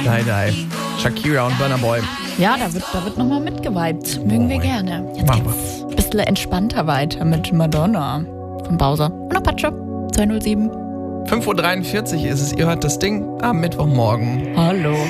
Shakira und Burna Boy. Ja, da wird nochmal mitgeweibt. Mögen wir gerne. Jetzt geht's ein bisschen entspannter weiter mit Madonna von Bowser und Apache 207. 5:43 Uhr ist es. Ihr hört das Ding am Mittwochmorgen. Hallo.